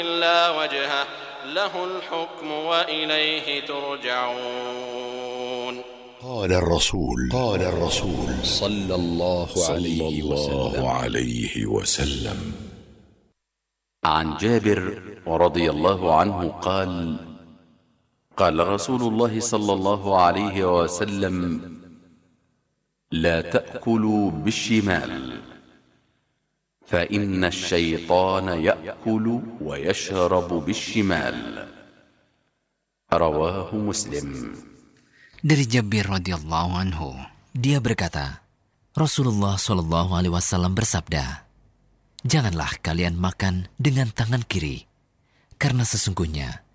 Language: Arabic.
إلا وجهه له الحكم وإليه ترجعون. قال الرسول صلى الله عليه وسلم عن جابر رضي الله عنه قال: قال رسول الله صلى الله عليه وسلم: لا تأكلوا بالشمال، فإن الشيطان يأكل ويشرب بالشمال. رواه مسلم. Dari Jabir radhiyallahu anhu, dia berkata, Rasulullah shallallahu alaihi wasallam bersabda, janganlah kalian makan dengan tangan kiri, karena sesungguhnya